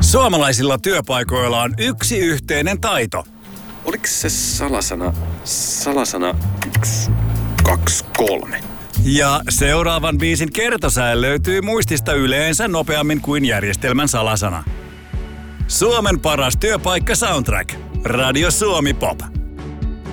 Suomalaisilla työpaikoilla on yksi yhteinen taito. Oliko se salasana 1, 2, 3? Ja seuraavan biisin kertosää löytyy muistista yleensä nopeammin kuin järjestelmän salasana. Suomen paras työpaikka soundtrack. Radio Suomi Pop.